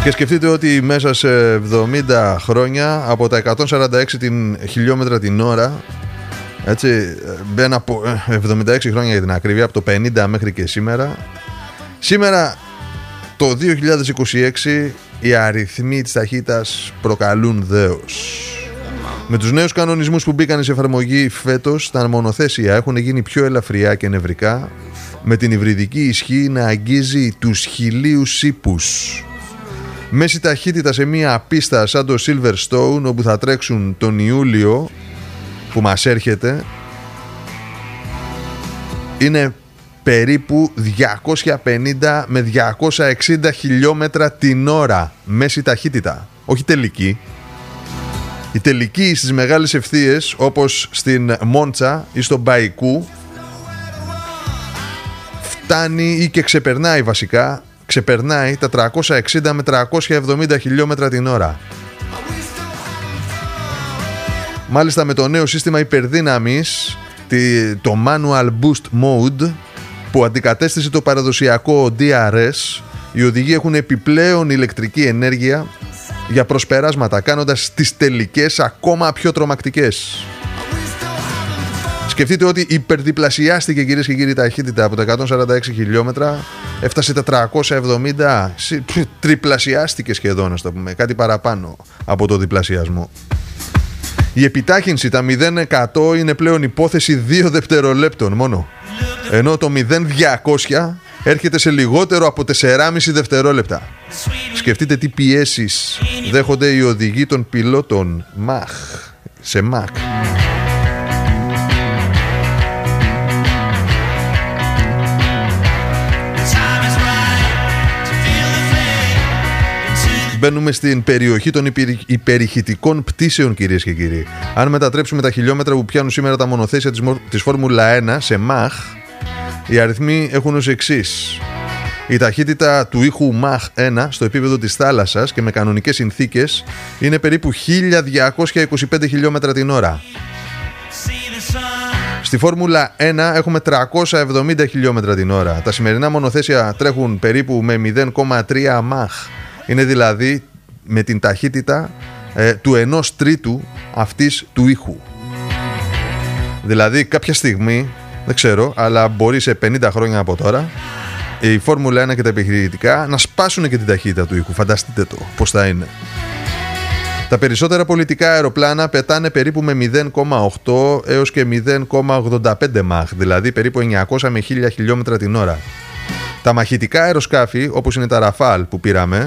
Και σκεφτείτε ότι μέσα σε 70 χρόνια από τα 146 χιλιόμετρα την ώρα, έτσι, μπαίνω από 76 χρόνια για την ακρίβεια, από το 50 μέχρι και σήμερα το 2026 οι αριθμοί της ταχύτητας προκαλούν δέος. Με τους νέους κανονισμούς που μπήκαν σε εφαρμογή φέτος, τα μονοθέσια έχουν γίνει πιο ελαφριά και νευρικά, με την υβριδική ισχύ να αγγίζει τους 1000 ύπους. Μέση ταχύτητα σε μία πίστα σαν το Silverstone, όπου θα τρέξουν τον Ιούλιο που μας έρχεται, είναι περίπου 250 με 260 χιλιόμετρα την ώρα μέση ταχύτητα. Όχι τελική. Η τελική στις μεγάλες ευθείες, όπως στην Μόντσα ή στον Μπαϊκού, φτάνει ή και ξεπερνάει βασικά, ξεπερνάει τα 360 με 370 χιλιόμετρα την ώρα. Μάλιστα με το νέο σύστημα υπερδύναμης, το Manual Boost Mode, που αντικατέστησε το παραδοσιακό DRS, οι οδηγοί έχουν επιπλέον ηλεκτρική ενέργεια για προσπεράσματα, κάνοντας τις τελικές ακόμα πιο τρομακτικές. Σκεφτείτε ότι υπερδιπλασιάστηκε, κυρίες και κύριοι, η ταχύτητα από τα 146 χιλιόμετρα, έφτασε τα 370, τριπλασιάστηκε σχεδόν, ας το πούμε, κάτι παραπάνω από το διπλασιασμό. Η επιτάχυνση, τα 0-100, είναι πλέον υπόθεση 2 δευτερολέπτων μόνο, ενώ το 0-200 έρχεται σε λιγότερο από 4,5 δευτερόλεπτα. Σκεφτείτε τι πιέσεις δέχονται οι οδηγοί των πιλότων σε Mach. Μπαίνουμε στην περιοχή των υπερηχητικών πτήσεων, κυρίες και κύριοι. Αν μετατρέψουμε τα χιλιόμετρα που πιάνουν σήμερα τα μονοθέσια της Φόρμουλα 1 σε Mach, οι αριθμοί έχουν ως εξής. Η ταχύτητα του ήχου Mach 1 στο επίπεδο της θάλασσας και με κανονικές συνθήκες είναι περίπου 1225 χιλιόμετρα την ώρα. Στη Φόρμουλα 1 έχουμε 370 χιλιόμετρα την ώρα. Τα σημερινά μονοθέσια τρέχουν περίπου με 0,3 Mach. Είναι δηλαδή με την ταχύτητα του 1/3 αυτής του ήχου. Δηλαδή κάποια στιγμή, δεν ξέρω, αλλά μπορεί σε 50 χρόνια από τώρα, η Φόρμουλα 1 και τα επιχειρητικά να σπάσουν και την ταχύτητα του ήχου. Φανταστείτε το πώς θα είναι. Τα περισσότερα πολιτικά αεροπλάνα πετάνε περίπου με 0,8 έως και 0,85 Mach, δηλαδή περίπου 900 με 1000 χιλιόμετρα την ώρα. Τα μαχητικά αεροσκάφη, όπως είναι τα Ραφάλ που πήραμε,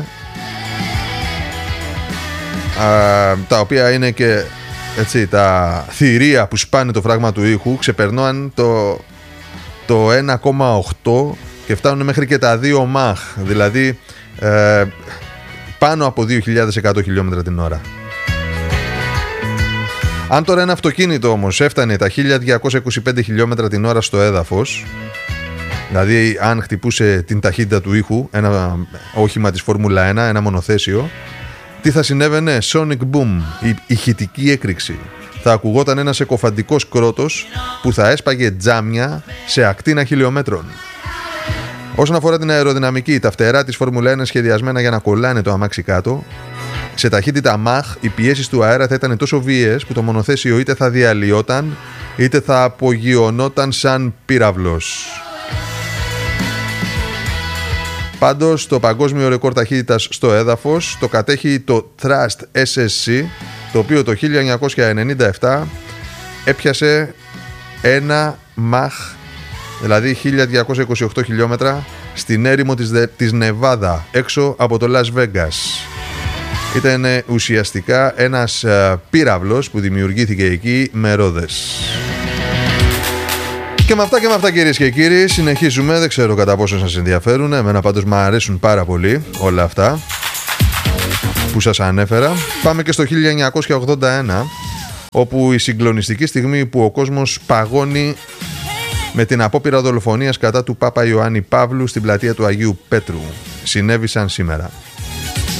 τα οποία είναι και έτσι, τα θηρία που σπάνε το φράγμα του ήχου, ξεπερνούν το 1,8 και φτάνουν μέχρι και τα 2 Mach, δηλαδή πάνω από 2.100 χιλιόμετρα την ώρα. Αν τώρα ένα αυτοκίνητο όμως έφτανε τα 1225 χιλιόμετρα την ώρα στο έδαφος, δηλαδή αν χτυπούσε την ταχύτητα του ήχου ένα όχημα της Φόρμουλα 1, ένα μονοθέσιο, τι θα συνέβαινε? Sonic boom, η ηχητική έκρηξη. Θα ακουγόταν ένας εκοφαντικός κρότος που θα έσπαγε τζάμια σε ακτίνα χιλιόμετρων. Όσον αφορά την αεροδυναμική, τα φτερά της Φόρμουλα 1 είναι σχεδιασμένα για να κολλάνε το αμάξι κάτω. Σε ταχύτητα Mach, οι πιέσεις του αέρα θα ήταν τόσο βίαιες που το μονοθέσιο είτε θα διαλυόταν είτε θα απογειωνόταν σαν πύραυλος. Πάντως, το παγκόσμιο ρεκόρ ταχύτητας στο έδαφος το κατέχει το Thrust SSC, το οποίο το 1997 έπιασε 1 Mach, δηλαδή 1228 χιλιόμετρα, στην έρημο της Νεβάδα, έξω από το Las Vegas. Ήταν ουσιαστικά ένας πύραυλος που δημιουργήθηκε εκεί με ρόδες. Και με αυτά, κυρίες και κύριοι, συνεχίζουμε. Δεν ξέρω κατά πόσο σας ενδιαφέρουν. Εμένα πάντως μου αρέσουν πάρα πολύ όλα αυτά που σας ανέφερα. Πάμε και στο 1981, όπου η συγκλονιστική στιγμή που ο κόσμος παγώνει με την απόπειρα δολοφονίας κατά του Πάπα Ιωάννη Παύλου στην πλατεία του Αγίου Πέτρου συνέβησαν σήμερα.